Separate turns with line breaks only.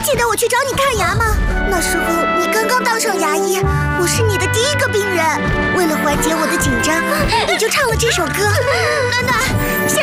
记得我去找你看牙吗？那时候你刚刚当上牙医，我是你的第一个病人。为了缓解我的紧张，你就唱了这首歌。暖暖，